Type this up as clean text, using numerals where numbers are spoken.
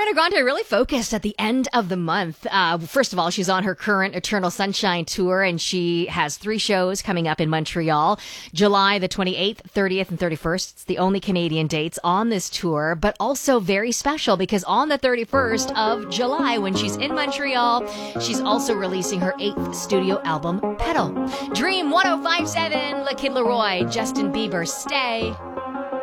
Ariana Grande really focused at the end of the month. First of all, she's on her current Eternal Sunshine tour, and she has 3 shows coming up in Montreal, July the 28th, 30th, and 31st. It's the only Canadian dates on this tour, but also very special because on the 31st of July, when she's in Montreal, she's also releasing her 8th studio album, Petal. Dream 105.7, Le Kid Leroy, Justin Bieber, Stay.